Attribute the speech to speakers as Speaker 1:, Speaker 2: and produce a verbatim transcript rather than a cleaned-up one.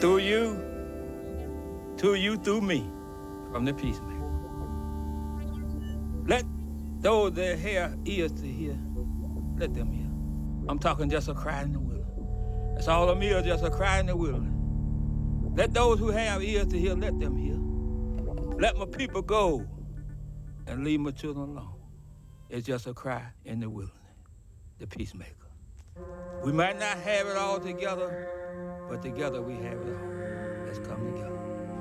Speaker 1: through you, to you, through me, from the peacemaker. Let those that have ears to hear, let them hear. I'm talking just a cry in the wilderness. That's all I'm here, just a cry in the wilderness. Let those who have ears to hear, let them hear. Let my people go and leave my children alone. It's just a cry in the wilderness, the peacemaker. We might not have it all together, but together we have it all. Let's come together.